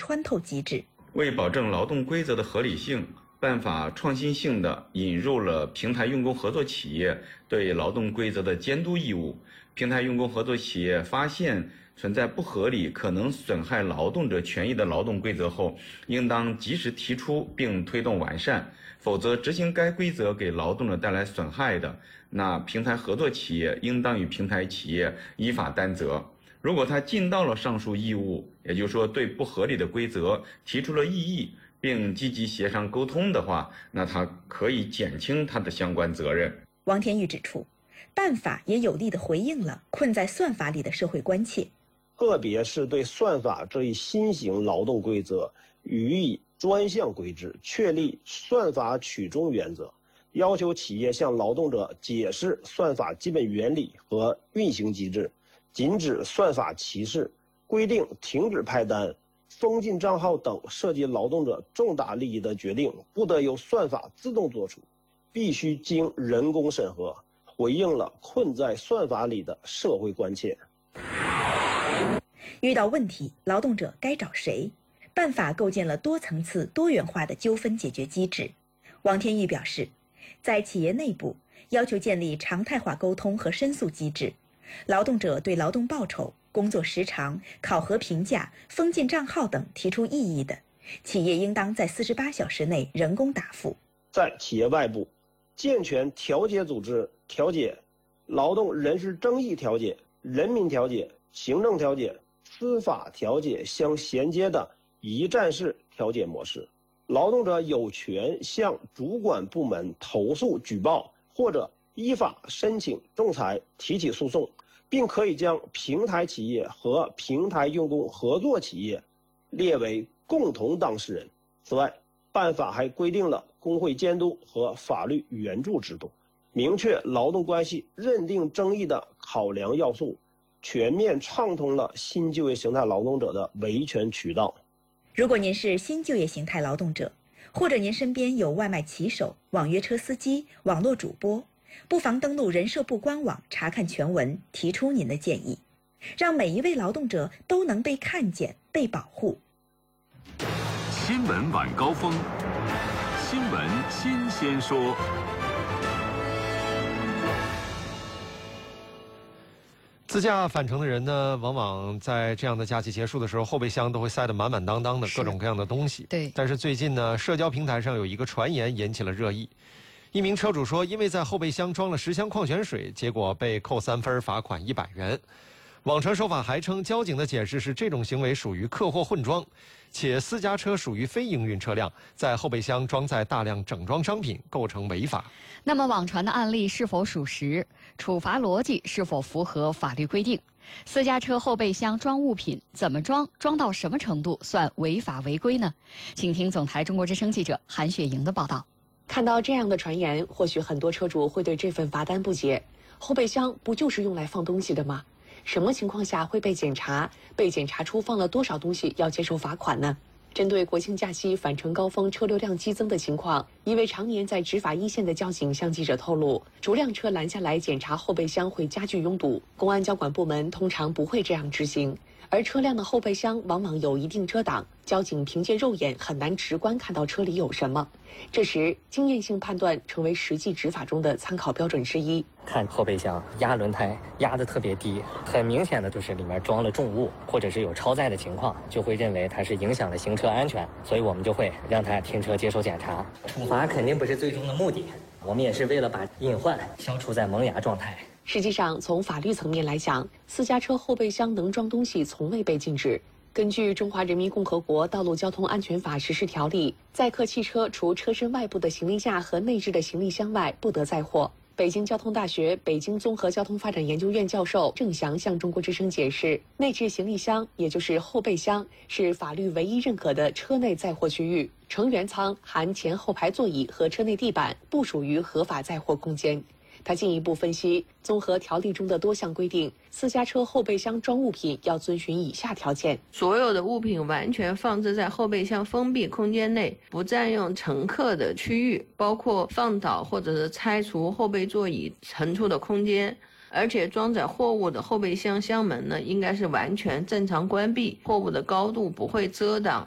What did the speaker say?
穿透机制。 为保证劳动规则的合理性，办法创新性地引入了平台用工合作企业对劳动规则的监督义务。平台用工合作企业发现存在不合理、可能损害劳动者权益的劳动规则后，应当及时提出并推动完善，否则执行该规则给劳动者带来损害的，那平台合作企业应当与平台企业依法担责。如果他尽到了上述义务，也就是说对不合理的规则提出了异议，并积极协商沟通的话，那他可以减轻他的相关责任。 王天玉指出，办法也有力地回应了困在算法里的社会关切， 特别是对算法这一新型劳动规则予以专项规制，确立算法取中原则，要求企业向劳动者解释算法基本原理和运行机制，禁止算法歧视，规定停止派单、封禁账号等涉及劳动者重大利益的决定不得由算法自动作出，必须经人工审核，回应了困在算法里的社会关切。 遇到问题，劳动者该找谁？办法构建了多层次、多元化的纠纷解决机制。王天玉表示，在企业内部要求建立常态化沟通和申诉机制，劳动者对劳动报酬、工作时长、考核评价、封禁账号等提出异议的，企业应当在48小时内人工答复。 在企业外部，健全调解组织调解、劳动人事争议调解、人民调解、行政调解、司法调解相衔接的一站式调解模式。劳动者有权向主管部门投诉举报，或者依法申请仲裁提起诉讼，并可以将平台企业和平台用工合作企业列为共同当事人。此外，办法还规定了工会监督和法律援助制度，明确劳动关系认定争议的考量要素，全面畅通了新就业形态劳动者的维权渠道。 如果您是新就业形态劳动者，或者您身边有外卖骑手、网约车司机、网络主播，不妨登录人社部官网查看全文，提出您的建议，让每一位劳动者都能被看见、被保护。 新闻晚高峰，新闻新鲜说。 自驾返程的人呢，往往在这样的假期结束的时候，后备箱都会塞得满满当当的各种各样的东西。 对。 但是最近呢，社交平台上有一个传言引起了热议。一名车主说，因为在后备箱装了10箱矿泉水，结果被扣3分，罚款100元。网传手法还称，交警的解释是这种行为属于客货混装，且私家车属于非营运车辆，在后备箱装载大量整装商品，构成违法。 那么网传的案例是否属实？处罚逻辑是否符合法律规定？私家车后备箱装物品怎么装？装到什么程度算违法违规呢？请听总台中国之声记者韩雪莹的报道。 看到这样的传言，或许很多车主会对这份罚单不解：后备箱不就是用来放东西的吗？什么情况下会被检查？被检查出放了多少东西要接受罚款呢？针对国庆假期返程高峰车流量激增的情况，一位常年在执法一线的交警向记者透露，逐辆车拦下来检查后备箱会加剧拥堵，公安交管部门通常不会这样执行，而车辆的后备箱往往有一定遮挡，交警凭借肉眼很难直观看到车里有什么。这时，经验性判断成为实际执法中的参考标准之一。 看后备箱压轮胎压得特别低，很明显的就是里面装了重物，或者是有超载的情况，就会认为它是影响了行车安全，所以我们就会让它停车接受检查。处罚肯定不是最终的目的，我们也是为了把隐患消除在萌芽状态。 实际上，从法律层面来讲，私家车后备箱能装东西从未被禁止。根据《中华人民共和国道路交通安全法实施条例》，载客汽车除车身外部的行李架和内置的行李箱外，不得载货。北京交通大学北京综合交通发展研究院教授郑翔向中国之声解释，内置行李箱，也就是后备箱，是法律唯一认可的车内载货区域，成员舱含前后排座椅和车内地板，不属于合法载货空间。他进一步分析，综合条例中的多项规定，私家车后备箱装物品要遵循以下条件： 所有的物品完全放置在后备箱封闭空间内，不占用乘客的区域，包括放倒或者是拆除后备座椅层处的空间。而且装载货物的后备箱箱门呢，应该是完全正常关闭，货物的高度不会遮挡